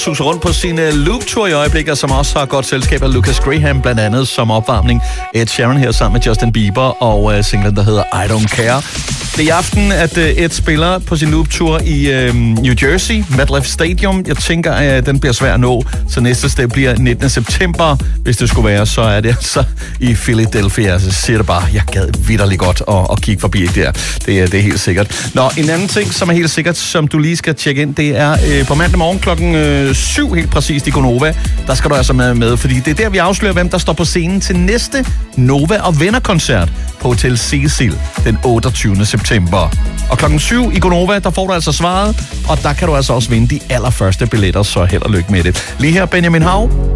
suser rundt på sin loop-tour i øjeblikket, som også har godt selskab af Lucas Graham, blandt andet som opvarmning. Ed Sheeran her sammen med Justin Bieber og singlen, der hedder I Don't Care. Det er i aften, at Ed spiller på sin loop-tour i New Jersey, MetLife Stadium. Jeg tænker, at den bliver svær at nå, så næste sted bliver 19. september. Hvis det skulle være, så er det altså i Philadelphia. Så siger det bare, jeg gad vitterligt godt at kigge forbi der. Det er helt sikkert. Nå, en anden ting, som er helt sikkert, som du lige skal tjekke ind, det er på mandag morgen klokken 7 helt præcist i Gonova. Der skal du altså med, fordi det er der, vi afslører, hvem der står på scenen til næste Nova og Venner-koncert på Hotel Cecil den 28. september. Og klokken 7 i Gonova, der får du altså svaret, og der kan du altså også vinde de allerførste billetter, så held og lykke med det. Lige her Benjamin Hav.